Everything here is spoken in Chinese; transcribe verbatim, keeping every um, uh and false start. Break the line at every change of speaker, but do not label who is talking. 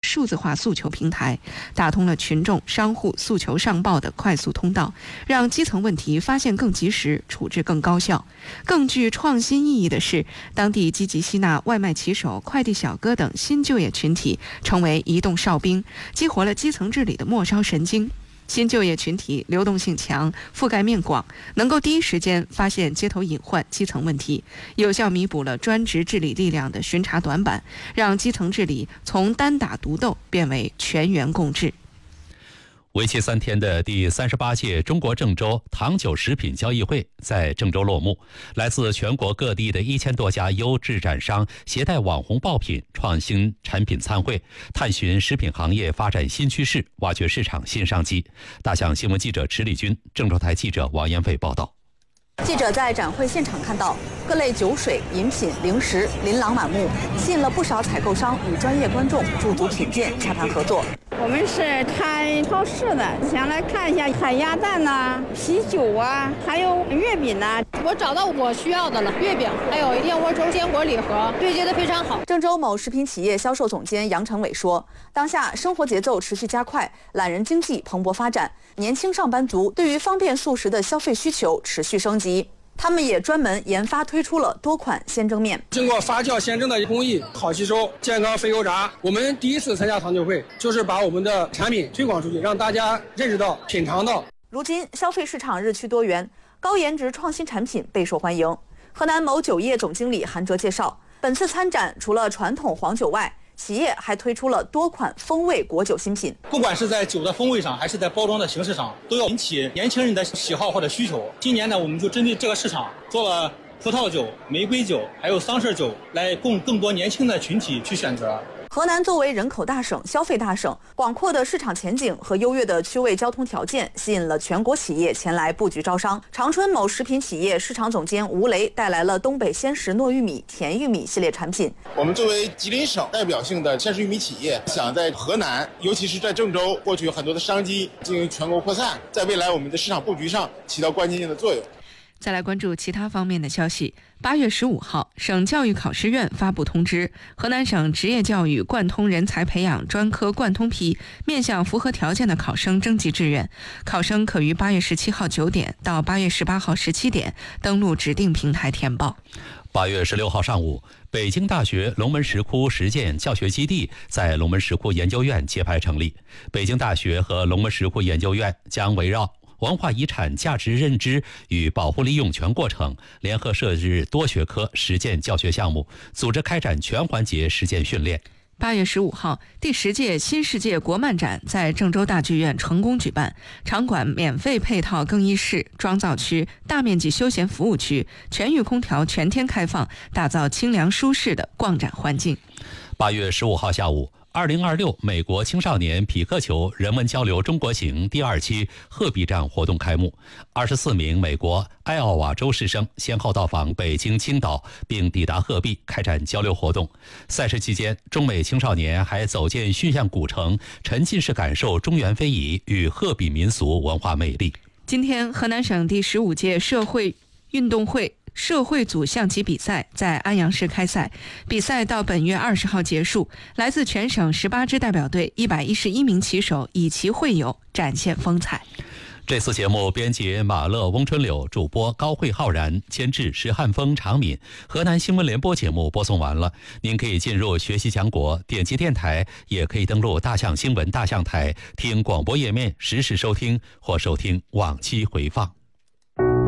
数字化诉求平台，打通了群众、商户诉求上报的快速通道，让基层问题发现更及时，处置更高效。更具创新意义的是，当地积极吸纳外卖骑手、快递小哥等新就业群体，成为移动哨兵，激活了基层治理的末梢神经。新就业群体流动性强，覆盖面广，能够第一时间发现街头隐患、基层问题，有效弥补了专职治理力量的巡查短板，让基层治理从单打独斗变为全员共治。
为期三天的第三十八届中国郑州糖酒食品交易会在郑州落幕。来自全国各地的一千多家优质展商携带网红爆品、创新产品参会，探寻食品行业发展新趋势，挖掘市场新商机。大象新闻记者池丽君、郑州台记者王延飞报道。
记者在展会现场看到，各类酒水、饮品、零食琳琅满目，吸引了不少采购商与专业观众驻足品鉴、洽谈合作。
我们是开超市的，想来看一下海鸭蛋呐、啊、啤酒啊，还有月饼呐、啊。
我找到我需要的了，月饼还有燕窝粥、坚果礼盒，对接的非常好。
郑州某食品企业销售总监杨成伟说，当下生活节奏持续加快，懒人经济蓬勃发展，年轻上班族对于方便速食的消费需求持续升级。他们也专门研发推出了多款鲜蒸面，
经过发酵鲜蒸的工艺，好吸收，健康肥油炸。我们第一次参加糖酒会，就是把我们的产品推广出去，让大家认识到、品尝到。
如今消费市场日趋多元，高颜值创新产品备受欢迎。河南某酒业总经理韩哲介绍，本次参展除了传统黄酒外，企业还推出了多款风味果酒新品，
不管是在酒的风味上，还是在包装的形式上，都要引起年轻人的喜好或者需求。今年呢，我们就针对这个市场做了葡萄酒、玫瑰酒，还有桑葚酒，来供更多年轻的群体去选择。
河南作为人口大省、消费大省，广阔的市场前景和优越的区位交通条件，吸引了全国企业前来布局招商。长春某食品企业市场总监吴雷带来了东北鲜食糯玉米、甜玉米系列产品。
我们作为吉林省代表性的鲜食玉米企业，想在河南，尤其是在郑州，获取很多的商机，进行全国扩散，在未来我们的市场布局上起到关键性的作用。
再来关注其他方面的消息。八月十五号，省教育考试院发布通知，河南省职业教育贯通人才培养专科贯通批面向符合条件的考生征集志愿，考生可于八月十七号九点到八月十八号十七点登录指定平台填报。
八月十六号上午，北京大学龙门石窟实践教学基地在龙门石窟研究院揭牌成立。北京大学和龙门石窟研究院将围绕文化遗产价值认知与保护利用全过程，联合设置多学科实践教学项目，组织开展全环节实践训练。
八月十五号，第十届新世界国漫展在郑州大剧院成功举办，场馆免费配套更衣室、妆造区、大面积休闲服务区，全域空调全天开放，打造清凉舒适的逛展环境。
八月十五号下午，二零二六美国青少年匹克球人文交流中国行第二期鹤壁站活动开幕，二十四名美国艾奥瓦州师生先后到访北京、青岛，并抵达鹤壁开展交流活动。赛事期间，中美青少年还走进巽象古城，沉浸式感受中原非遗与鹤壁民俗文化魅力。
今天，河南省第十五届社会运动会社会组象棋比赛在安阳市开赛，比赛到本月二十号结束。来自全省十八支代表队一百一十一名棋手以棋会友，展现风采。
这次节目编辑马乐、翁春柳，主播高慧浩然，监制石汉峰、常敏。河南新闻联播节目播送完了，您可以进入学习强国，点击电台，也可以登录大象新闻大象台，听广播页面实时收听或收听往期回放。